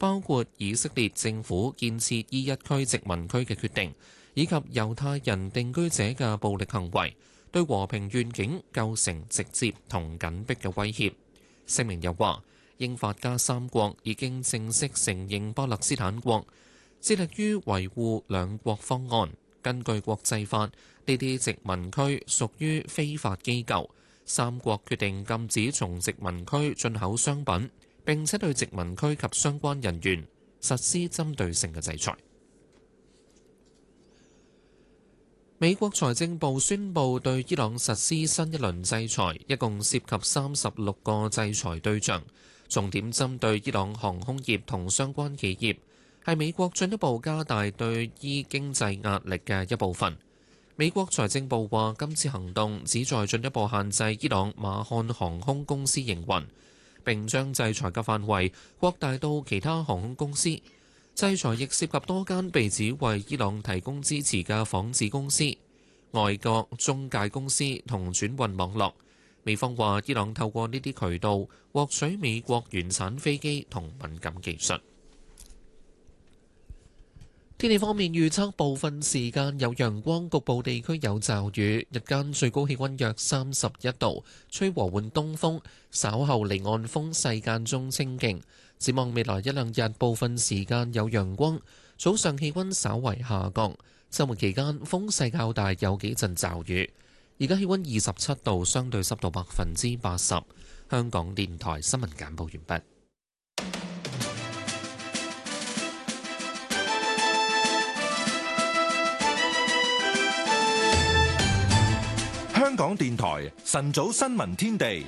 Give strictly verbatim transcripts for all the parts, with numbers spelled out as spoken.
包括以色列政府建設 E 一區殖民區嘅決定，以及猶太人定居者嘅暴力行為，對和平願景構成直接同緊迫嘅威脅。聲明又話，英法加三國已經正式承認巴勒斯坦國，致力於維護兩國方案。根據國際法，呢啲殖民區屬於非法機構，三國決定禁止從殖民區進口商品，並且對殖民區及相關人員實施針對性嘅制裁。美國財政部宣布對伊朗實施新一輪制裁，一共涉及三十六個制裁對象，重點針對伊朗航空業同相關企業，係美國進一步加大對伊經濟壓力嘅一部分。美國財政部話，今次行動旨在進一步限制伊朗馬漢航空公司營運，並將制裁嘅範圍擴大到其他航空公司。制裁亦涉及多間被指為伊朗提供支持嘅仿製公司、外國中介公司同轉運網絡。美方話，伊朗透過呢啲渠道獲取美國原產飛機同敏感技術。天氣方面預測，部分時間有陽光，局部地區有驟雨，日間最高氣溫約三十一度，吹和緩東風，稍後離岸風勢間中清勁。展望未來一兩日，部分時間有陽光，早上氣溫稍為下降。週末期間風勢較大，有幾陣驟雨。而家氣溫二十七度，相對濕度百分之八十。香港電台新聞簡報完畢。 香港電台晨早新聞天地。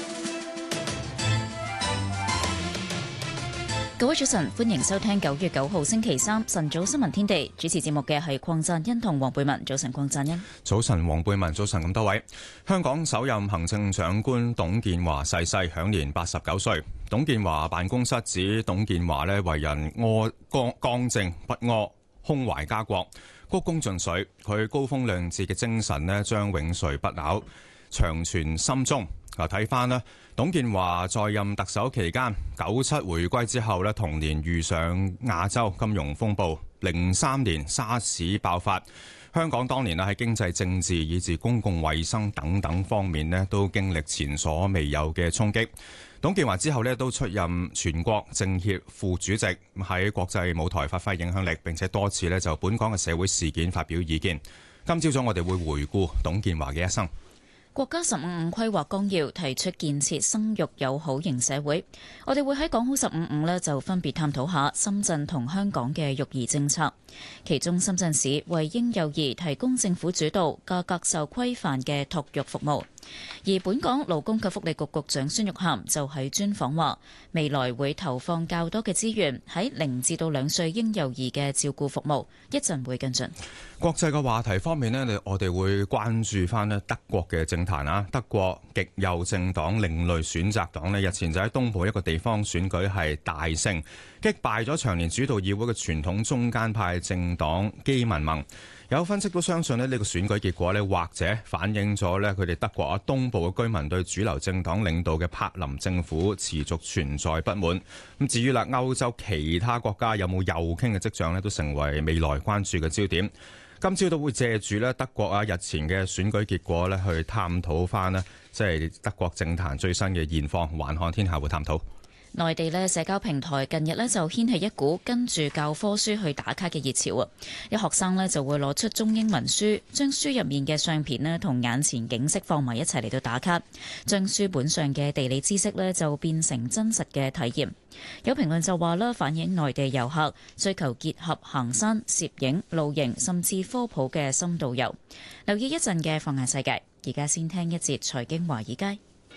各位早晨，歡迎收聽九月九號星期三晨早新聞天地。主持節目嘅係鄺贊恩同黃貝文。早晨，鄺贊恩。 早晨，黃貝文。早晨，咁多位。香港首任行政長官董建華逝世，享年八十九歲。董建華辦公室指董建華呢為人阿剛剛正不阿，胸懷家國，鞠躬盡瘁。佢高風亮節嘅精神呢將永垂不朽，長存心中。嗱，睇翻咧，董建華在任特首期間，九七回歸之後咧，同年遇上亞洲金融風暴，零三年沙士爆發，香港當年咧喺經濟、政治以至公共衛生等等方面咧，都經歷前所未有嘅衝擊。董建華之後咧，都出任全國政協副主席，喺國際舞台發揮影響力，並且多次咧就本港嘅社會事件發表意見。今朝早我哋會回顧董建華嘅一生。 國家十五五規劃綱要提出建設生育友好型社會，我哋會喺講好十五五呢就分別探討下深圳同香港嘅育兒政策。其中深圳市為嬰幼兒提供政府主導、價格受規範嘅托育服務，而本港勞工及福利局局長孫玉菡就喺專訪話，未來會投放較多嘅資源喺零至到兩歲嬰幼兒嘅照顧服務。一陣會跟進。 國際嘅話題方面呢，我哋會關注翻呢德國嘅政壇啊。德國極右政黨另類選擇黨呢，日前就喺東部一個地方選舉係大勝，擊敗咗長年主導議會嘅傳統中間派政黨基民盟。有分析都相信咧，呢個選舉結果咧，或者反映咗咧佢哋德國啊東部嘅居民對主流政黨領導嘅柏林政府持續存在不滿。咁至於啦，歐洲其他國家有冇右傾嘅跡象咧，都成為未來關注嘅焦點。今朝都會借住咧德國啊日前嘅選舉結果咧，去探討翻咧即係德國政壇最新嘅現況。環看天下會探討。 內地咧社交平台近日咧就掀起一股跟住教科書去打卡嘅熱潮啊！有學生咧就會攞出中英文書，將書入面嘅相片咧同眼前景色放埋一齊嚟到打卡，將書本上嘅地理知識咧就變成真實嘅體驗。有評論就話啦，反映內地遊客追求結合行山、攝影、露營甚至科普嘅深度遊。留意一陣嘅放眼世界，而家先聽一節財經華爾街。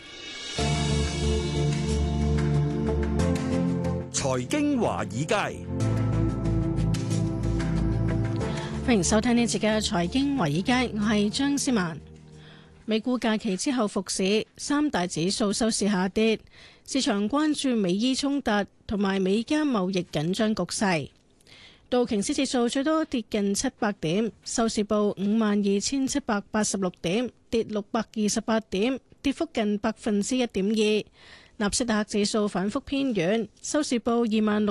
財經華爾街， 歡迎收聽呢節嘅財經華爾街，我係張思曼。美股假期之後復市，三大指數收市下跌，市場關注美伊衝突同埋美加貿易緊張局勢。道瓊斯指數最多跌近七百點，收市報五萬二千七百八十六點，跌六百二十八點，跌幅近百分之一點二。納斯達克指數反覆偏軟，收市報二萬六